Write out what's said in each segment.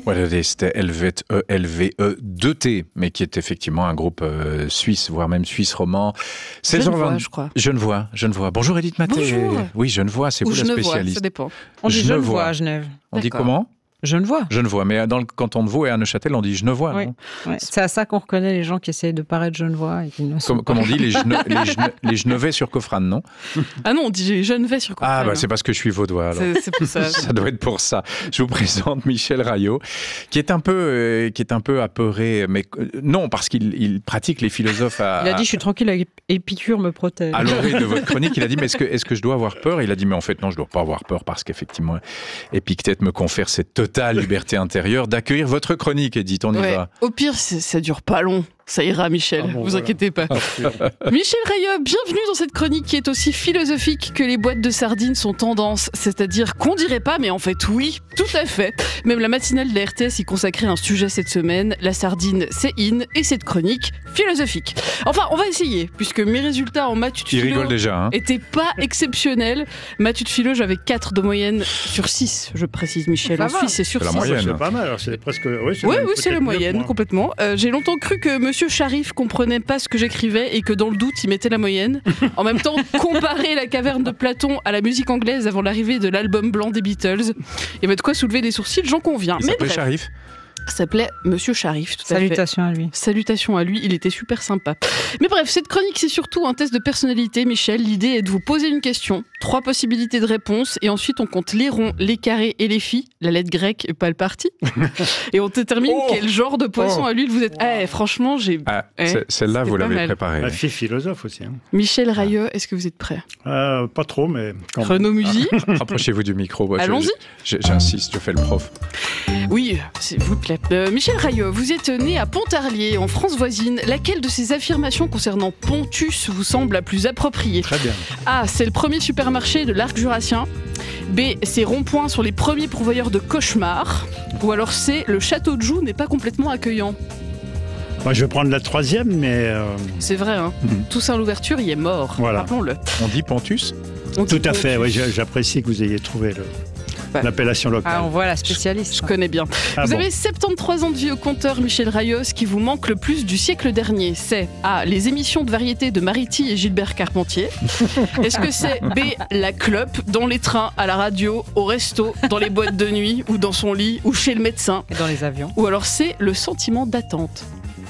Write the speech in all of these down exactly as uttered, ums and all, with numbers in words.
Ouais, c'était Helvet, E L V E deux T, mais qui est effectivement un groupe euh, suisse, voire même suisse roman. Genevois, je crois. Genevois, Genevois. Bonjour Edith Maté. Bonjour. Oui, Genevois, c'est Ou vous la Genevois, spécialiste. ça dépend. On dit Genevois. Genevois à Genève. On dit D'accord. comment ? Genevois. Genevois, mais dans le canton de Vaud et à Neuchâtel, on dit Genevois, Oui. non ? Ouais. C'est à ça qu'on reconnaît les gens qui essayent de paraître genevois et qui ne sont Comme, comme on dit, les, Gene, les, Gene, les Genevais sur Cofrane, non ? Ah non, on dit Genevais sur Cofrane. Ah, bah c'est parce que je suis vaudois, alors. C'est, c'est pour ça. Ça doit être pour ça. Je vous présente Michel Raillot, qui est un peu, euh, qui est un peu apeuré, mais euh, non, parce qu'il il pratique les philosophes à... Il a dit, je suis tranquille, Épicure me protège. À l'orée de votre chronique, il a dit, mais est-ce que, est-ce que je dois avoir peur ? Il a dit, mais en fait, non, je ne dois pas avoir peur, parce qu'effectivement, Épictète me confère cette totale liberté intérieure d'accueillir votre chronique, Edith, on y Ouais. va. Au pire, c'est- ça dure pas long. Ça ira, Michel, Ah bon, vous voilà. inquiétez pas. Michel Raillot, bienvenue dans cette chronique qui est aussi philosophique que les boîtes de sardines sont tendance. C'est-à-dire qu'on dirait pas, mais en fait oui, tout à fait. Même la matinale de la R T S y consacrait un sujet cette semaine. La sardine, c'est in, et cette chronique philosophique. Enfin, on va essayer, puisque mes résultats en maths Il philo rigole déjà, hein. étaient pas exceptionnels. Maths philo, j'avais quatre de moyenne sur six, je précise, Michel. Ça En va. Suisse, c'est sur C'est la six. moyenne. C'est pas mal, alors c'est presque. Oui, Oui, même oui, c'est peut-être la mieux moyenne, que moi. complètement. Euh, j'ai longtemps cru que Monsieur Sharif comprenait pas ce que j'écrivais et que dans le doute, il mettait la moyenne. En même temps, comparer la caverne de Platon à la musique anglaise avant l'arrivée de l'album blanc des Beatles, il y avait de quoi soulever des sourcils, j'en conviens. Il Mais s'appelait bref, Sharif. ça s'appelait Monsieur Sharif, tout à fait. Salutations à lui. Salutations à lui, il était super sympa. Mais bref, cette chronique, c'est surtout un test de personnalité, Michel. L'idée est de vous poser une question, trois possibilités de réponse, et ensuite on compte les ronds, les carrés et les filles, la lettre grecque et pas le parti. Et on détermine Oh quel genre de poisson Oh à l'huile vous êtes. Eh, franchement, j'ai... Ah, Eh, c'est- celle-là, c'était vous pas l'avez mal. préparée. La fille philosophe aussi. Hein. Michel Raillot, est-ce que vous êtes prêt ? Euh, pas trop, mais. Quand même. Chrono musique. Rapprochez-vous du micro. Moi, je- Allons-y. je- J'insiste, je fais le prof. Oui, s'il vous plaît. Euh, Michel Raillot, vous êtes né à Pontarlier, en France voisine. Laquelle de ces affirmations concernant Pontus vous semble la plus appropriée ? Très bien. A. C'est le premier supermarché de l'arc jurassien. B. C'est rond-point sur les premiers pourvoyeurs de cauchemars. Ou alors C. Le château de Joux n'est pas complètement accueillant. Moi, je vais prendre la troisième, mais. euh, C'est vrai, hein. Mhm. Toussaint Louverture y est mort. Voilà. Rappelons-le. On dit Pontus ? On dit Tout à fait, Pontus. oui, j'apprécie que vous ayez trouvé le- Bah. l'appellation locale. Ah, on voit la spécialiste. Je connais bien. Ah vous bon. avez soixante-treize ans de vie au compteur, Michel Raillot. Ce qui vous manque le plus du siècle dernier, c'est A. Les émissions de variété de Mariti et Gilbert Carpentier. Est-ce que c'est B. La clope dans les trains, à la radio, au resto, dans les boîtes de nuit ou dans son lit ou chez le médecin? Et dans les avions. Ou alors c'est le sentiment d'attente?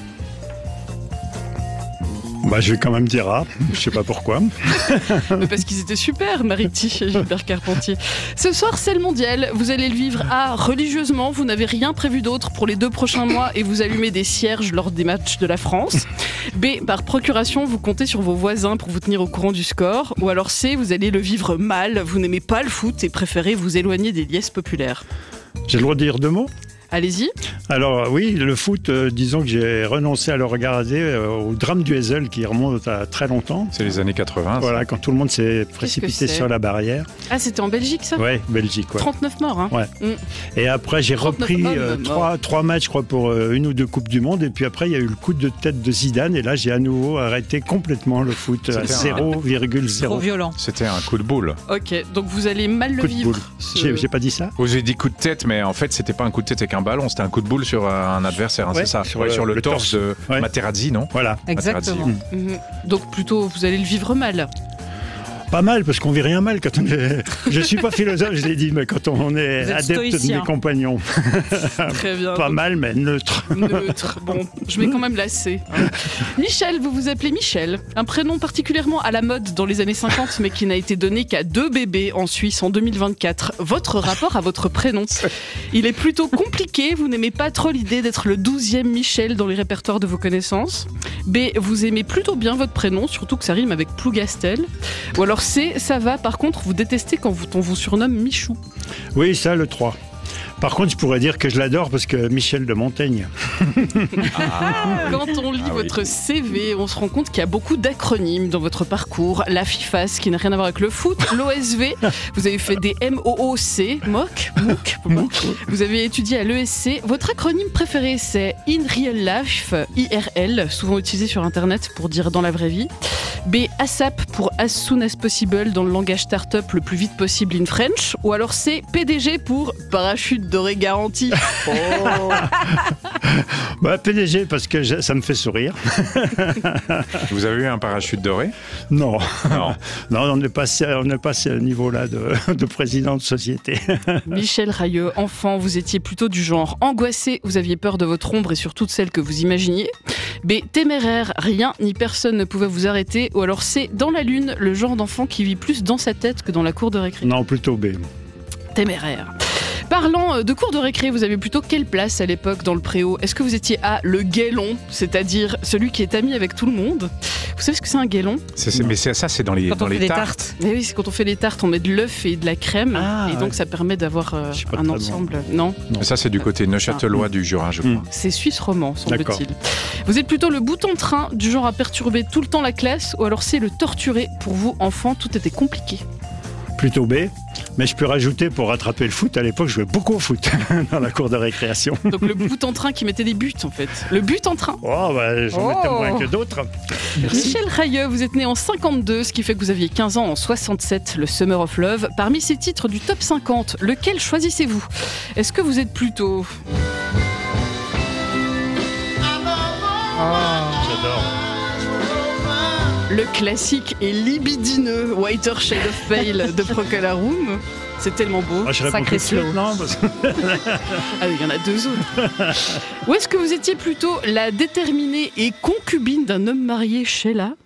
Bah, je vais quand même dire A, je sais pas pourquoi. Mais parce qu'ils étaient super, Mariti et Gilbert Carpentier. Ce soir, c'est le mondial. Vous allez le vivre A. Religieusement, vous n'avez rien prévu d'autre pour les deux prochains mois et vous allumez des cierges lors des matchs de la France. B. Par procuration, vous comptez sur vos voisins pour vous tenir au courant du score. Ou alors C. Vous allez le vivre mal. Vous n'aimez pas le foot et préférez vous éloigner des liesses populaires. J'ai le droit de dire deux mots ? Allez-y. Alors oui, le foot, euh, disons que j'ai renoncé à le regarder euh, au drame du Heysel qui remonte à très longtemps. C'est les années quatre-vingts. ça. Voilà, quand tout le monde s'est précipité c'est sur la barrière. Ah, c'était en Belgique, ça? Ouais, Belgique, ouais. trente-neuf morts, hein. Ouais. Mm. Et après, j'ai trente-neuf repris hommes euh, morts. trois, trois matchs, je crois, pour euh, une ou deux Coupes du Monde. Et puis après, il y a eu le coup de tête de Zidane. Et là, j'ai à nouveau arrêté complètement le foot à C'était un- zéro virgule Trop zéro. violent. C'était un coup de boule. Ok, donc vous allez mal le Coup de vivre. boule. ce- J'ai j'ai pas dit ça? Vous avez dit coup de tête, mais en fait, c'était pas un coup de tête avec un ballon, c'était un coup de boule sur un adversaire, hein, Ouais, c'est ça sur Ouais, le- sur le, le torse, torse. de Ouais. Materazzi, non Voilà. Exactement. Materazzi. Mhm. Donc plutôt, vous allez le vivre mal. Pas mal, parce qu'on vit rien mal quand on est. Je suis pas philosophe, je l'ai dit, mais quand on est Vous êtes adepte de stoïcien. mes compagnons. Très bien. Pas mal, mais neutre. Neutre. Bon, je vais quand même la C. hein. Michel, vous vous appelez Michel. Un prénom particulièrement à la mode dans les années cinquante, mais qui n'a été donné qu'à deux bébés en Suisse en deux mille vingt-quatre. Votre rapport à votre prénom, il est plutôt compliqué. Vous n'aimez pas trop l'idée d'être le douzième Michel dans les répertoires de vos connaissances. B, vous aimez plutôt bien votre prénom, surtout que ça rime avec Plougastel. Ou alors C, ça va. Par contre, vous détestez quand vous- on vous surnomme Michou. Oui, ça, le trois. Par contre, je pourrais dire que je l'adore parce que Michel de Montaigne. Quand on lit Ah oui. votre C V, on se rend compte qu'il y a beaucoup d'acronymes dans votre parcours. La FIFAS, qui n'a rien à voir avec le foot. L'O S V, vous avez fait des M O O C, M O C, M O C. Vous avez étudié à l'E S C. Votre acronyme préféré, c'est In Real Life, I R L, souvent utilisé sur Internet pour dire dans la vraie vie. B, ASAP pour As Soon As Possible dans le langage startup le plus vite possible in French, ou alors C, P D G pour parachute doré garanti. Oh. Bah, P D G parce que je- ça me fait sourire. Vous avez eu un parachute doré? Non, Non. non, on n'est pas, on n'est pas à ce niveau-là de, de président de société. Michel Rayeux, enfant, vous étiez plutôt du genre angoissé, vous aviez peur de votre ombre et sur toutes celles que vous imaginiez. B, téméraire, rien ni personne ne pouvait vous arrêter. Ou alors C, dans la lune, le genre d'enfant qui vit plus dans sa tête que dans la cour de récré. Non, plutôt B. Téméraire. Parlant de cours de récré, vous avez plutôt quelle place à l'époque dans le préau? Est-ce que vous étiez A, le guélon, c'est-à-dire celui qui est ami avec tout le monde? Vous savez ce que c'est un guélon? C'est- c'est- mais c'est ça, c'est dans les, Quand dans on les fait des tartes. tartes. Mais oui, c'est quand on fait les tartes, on met de l'œuf et de la crème, Ah, et donc ouais. ça permet d'avoir euh, Je suis pas un très bon. ensemble. Non, Mais ça, c'est du côté neuchâtelois du Jura, je crois. Mm. c'est suisse roman, D'accord. semble-t-il. Vous êtes plutôt le bouton train, du genre à perturber tout le temps la classe, ou alors c'est le torturé. Pour vous, enfant, tout était compliqué. Plutôt B. Mais je peux rajouter, pour rattraper le foot, à l'époque, je jouais beaucoup au foot dans la cour de récréation. Donc le bout en train qui mettait des buts, en fait. Le but en train. Oh, bah, j'en mettais Oh. moins que d'autres. Michel Rayeux, vous êtes né en cinquante-deux, ce qui fait que vous aviez quinze ans en soixante-sept, le Summer of Love. Parmi ces titres du top cinquante, lequel choisissez-vous? Est-ce que vous êtes plutôt J'adore. le classique et libidineux Whiter Shade of Pale de Procol Harum? C'est tellement beau. Ah, je réponds Sacré tout de suite, slow. non parce que- Ah oui, il y en a deux autres. Ou est-ce que vous étiez plutôt la déterminée et concubine d'un homme marié, Sheila?